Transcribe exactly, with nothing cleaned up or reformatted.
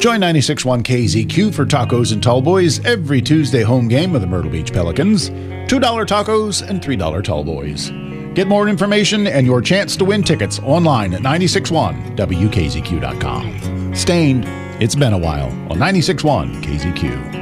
Join ninety-six point one K Z Q for tacos and tall boys every Tuesday home game of the Myrtle Beach Pelicans. two dollar tacos and three dollar tall boys. Get more information and your chance to win tickets online at nine six one W K Z Q dot com. Stained, it's been a while on ninety-six point one K Z Q.